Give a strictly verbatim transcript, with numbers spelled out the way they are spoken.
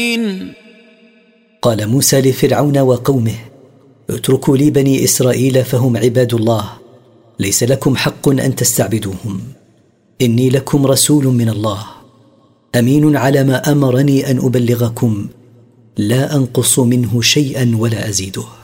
قال موسى لفرعون وقومه: اتركوا لي بني إسرائيل فهم عباد الله، ليس لكم حق أن تستعبدوهم، إني لكم رسول من الله، أمين على ما أمرني أن أبلغكم، لا أنقص منه شيئا ولا أزيده.